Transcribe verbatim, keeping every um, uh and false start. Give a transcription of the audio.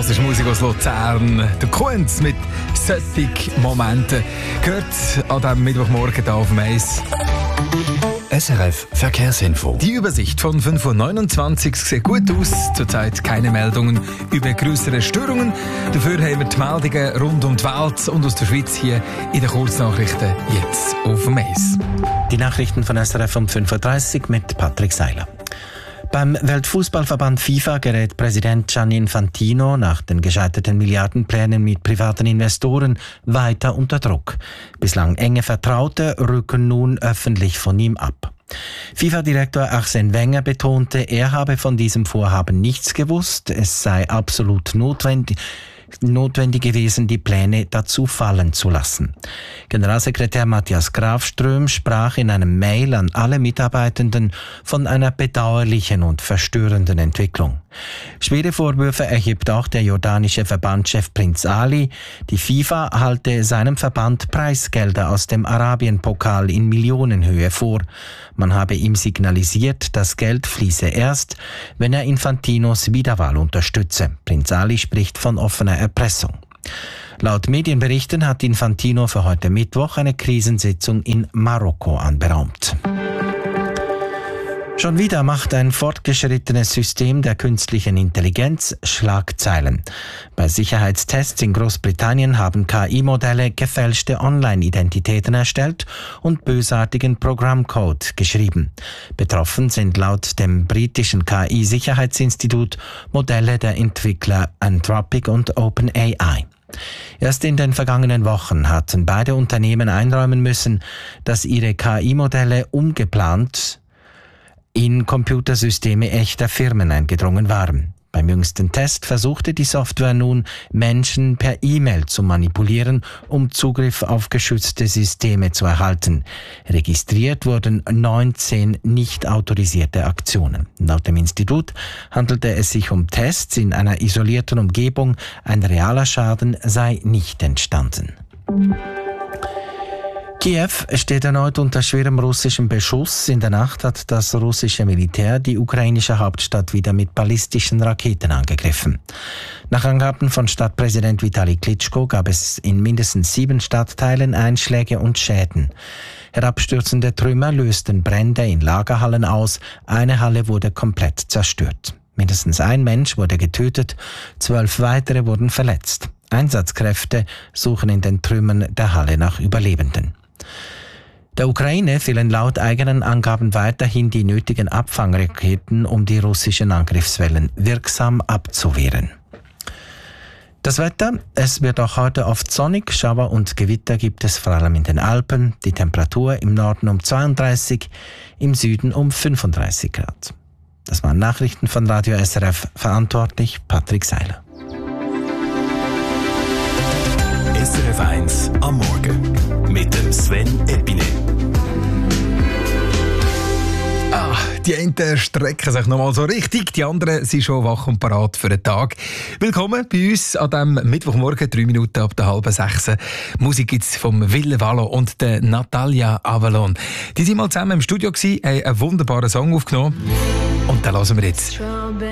Das ist Musik aus Luzern. Der Kunz mit solchen Momenten gehört an diesem Mittwochmorgen hier auf dem Eis. S R F Verkehrsinfo. Die Übersicht von fünf Uhr neunundzwanzig sieht gut aus. Zurzeit keine Meldungen über größere Störungen. Dafür haben wir die Meldungen rund um die Welt und aus der Schweiz hier in den Kurznachrichten jetzt auf dem Eis. Die Nachrichten von S R F um fünf Uhr dreißig mit Patrick Seiler. Beim Weltfußballverband FIFA gerät Präsident Gianni Infantino nach den gescheiterten Milliardenplänen mit privaten Investoren weiter unter Druck. Bislang enge Vertraute rücken nun öffentlich von ihm ab. FIFA-Direktor Arsène Wenger betonte, er habe von diesem Vorhaben nichts gewusst, es sei absolut notwendig, notwendig gewesen, die Pläne dazu fallen zu lassen. Generalsekretär Matthias Grafström sprach in einem Mail an alle Mitarbeitenden von einer bedauerlichen und verstörenden Entwicklung. Schwere Vorwürfe erhebt auch der jordanische Verbandschef Prinz Ali. Die FIFA halte seinem Verband Preisgelder aus dem Arabien-Pokal in Millionenhöhe vor. Man habe ihm signalisiert, das Geld fließe erst, wenn er Infantinos Wiederwahl unterstütze. Prinz Ali spricht von offener Erpressung. Laut Medienberichten hat Infantino für heute Mittwoch eine Krisensitzung in Marokko anberaumt. Schon wieder macht ein fortgeschrittenes System der künstlichen Intelligenz Schlagzeilen. Bei Sicherheitstests in Großbritannien haben K I-Modelle gefälschte Online-Identitäten erstellt und bösartigen Programmcode geschrieben. Betroffen sind laut dem britischen K I-Sicherheitsinstitut Modelle der Entwickler Anthropic und OpenAI. Erst in den vergangenen Wochen hatten beide Unternehmen einräumen müssen, dass ihre K I-Modelle umgeplant in Computersysteme echter Firmen eingedrungen waren. Beim jüngsten Test versuchte die Software nun, Menschen per E-Mail zu manipulieren, um Zugriff auf geschützte Systeme zu erhalten. Registriert wurden neunzehn nicht autorisierte Aktionen. Laut dem Institut handelte es sich um Tests in einer isolierten Umgebung. Ein realer Schaden sei nicht entstanden. Kiew steht erneut unter schwerem russischem Beschuss. In der Nacht hat das russische Militär die ukrainische Hauptstadt wieder mit ballistischen Raketen angegriffen. Nach Angaben von Stadtpräsident Vitali Klitschko gab es in mindestens sieben Stadtteilen Einschläge und Schäden. Herabstürzende Trümmer lösten Brände in Lagerhallen aus. Eine Halle wurde komplett zerstört. Mindestens ein Mensch wurde getötet, zwölf weitere wurden verletzt. Einsatzkräfte suchen in den Trümmern der Halle nach Überlebenden. Der Ukraine fehlen laut eigenen Angaben weiterhin die nötigen Abfangraketen, um die russischen Angriffswellen wirksam abzuwehren. Das Wetter, es wird auch heute oft sonnig, Schauer und Gewitter gibt es vor allem in den Alpen. Die Temperatur im Norden um zweiunddreißig, im Süden um fünfunddreißig Grad. Das waren Nachrichten von Radio S R F, verantwortlich Patrick Seiler. S R F eins am Morgen mit dem Sven Epine. Ah, die einen strecken sich nochmal so richtig, die anderen sind schon wach und parat für den Tag. Willkommen bei uns an diesem Mittwochmorgen, drei Minuten ab der halben sechs. Musik gibt's vom Ville Valo und der Natalia Avalon. Die sind mal zusammen im Studio gewesen, haben einen wunderbaren Song aufgenommen und den hören wir jetzt.